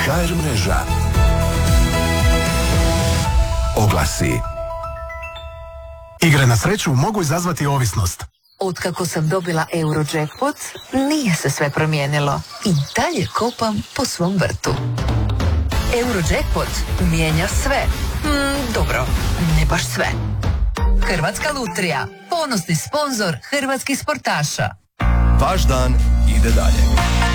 HR mreža. Oglasi. Igre na sreću mogu izazvati ovisnost. Otkako sam dobila Eurojackpot, nije se sve promijenilo. I dalje kopam po svom vrtu. Eurojackpot mijenja sve. Dobro, ne baš sve. Hrvatska lutrija, ponosni sponzor hrvatskih sportaša. Vaš dan ide dalje.